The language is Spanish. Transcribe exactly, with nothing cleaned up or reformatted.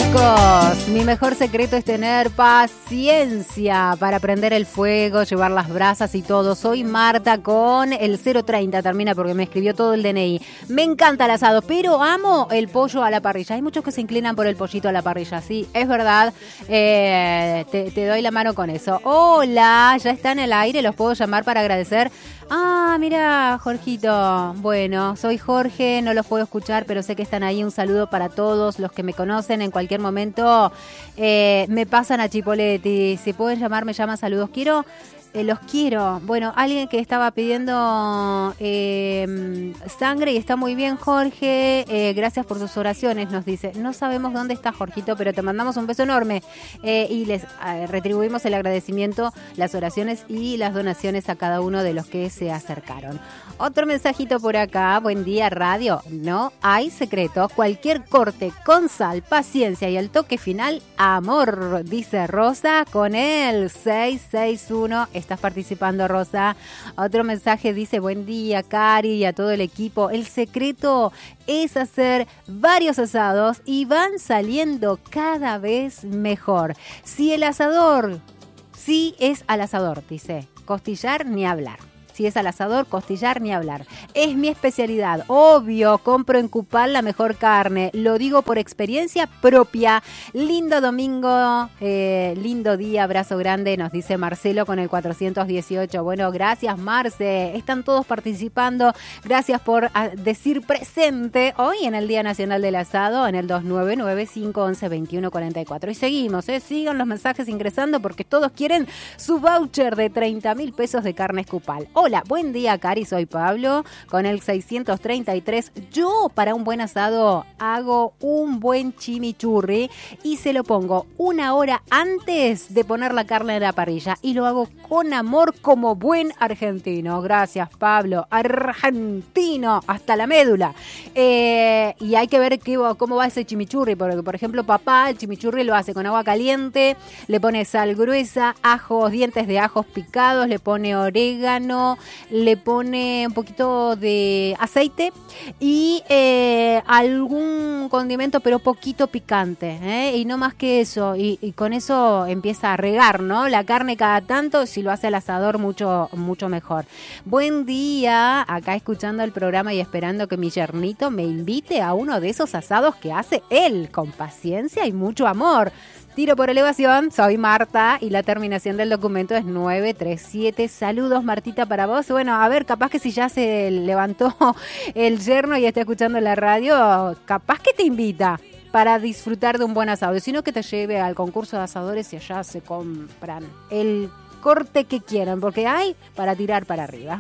chicos, mi mejor secreto es tener paciencia para prender el fuego, llevar las brasas y todo. Soy Marta con el cero treinta, termina porque me escribió todo el D N I. Me encanta el asado, pero amo el pollo a la parrilla. Hay muchos que se inclinan por el pollito a la parrilla, sí, es verdad. Eh, te, te doy la mano con eso. Hola, ya está en el aire, los puedo llamar para agradecer. Ah, mira, Jorgito. Bueno, soy Jorge, no los puedo escuchar, pero sé que están ahí. Un saludo para todos los que me conocen. En cualquier momento eh, me pasan a Chipoletti. Si pueden llamar, me llaman. Saludos. Quiero... Eh, los quiero. Bueno, alguien que estaba pidiendo eh, sangre y está muy bien, Jorge. Eh, gracias por sus oraciones, nos dice. No sabemos dónde está Jorgito, pero te mandamos un beso enorme eh, y les eh, retribuimos el agradecimiento, las oraciones y las donaciones a cada uno de los que se acercaron. Otro mensajito por acá. Buen día, radio. No hay secretos. Cualquier corte con sal, paciencia y el toque final, amor, dice Rosa con el seis seis uno. Estás participando, Rosa. Otro mensaje dice: buen día, Cari, y a todo el equipo. El secreto es hacer varios asados y van saliendo cada vez mejor. Si el asador, sí es al asador, dice. Costillar ni hablar. Si es al asador, costillar ni hablar. Es mi especialidad. Obvio, compro en Cupal la mejor carne. Lo digo por experiencia propia. Lindo domingo, eh, lindo día, abrazo grande, nos dice Marcelo con el cuatrocientos dieciocho. Bueno, gracias, Marce. Están todos participando. Gracias por a, decir presente hoy en el Día Nacional del Asado en el dos nueve nueve, cinco once, veintiuno cuarenta y cuatro. Y seguimos, ¿eh? Sigan los mensajes ingresando porque todos quieren su voucher de treinta mil pesos de carnes Cupal. Hola, buen día, Cari, soy Pablo con el seiscientos treinta y tres. Yo para un buen asado hago un buen chimichurri y se lo pongo una hora antes de poner la carne en la parrilla y lo hago con amor como buen argentino. Gracias, Pablo. Argentino hasta la médula. Eh, y hay que ver qué, cómo va ese chimichurri, porque por ejemplo papá el chimichurri lo hace con agua caliente, le pone sal gruesa, ajos, dientes de ajos picados, le pone orégano, le pone un poquito de aceite y eh, algún condimento, pero poquito picante, ¿eh? Y no más que eso. Y, y con eso empieza a regar, ¿no? La carne cada tanto, si lo hace al asador, mucho, mucho mejor. Buen día, acá escuchando el programa y esperando que mi yernito me invite a uno de esos asados que hace él, con paciencia y mucho amor. Tiro por elevación, soy Marta y la terminación del documento es nueve tres siete. Saludos, Martita, para vos. Bueno, a ver, capaz que si ya se levantó el yerno y está escuchando la radio, capaz que te invita para disfrutar de un buen asado, sino que te lleve al concurso de asadores y allá se compran el corte que quieran, porque hay para tirar para arriba.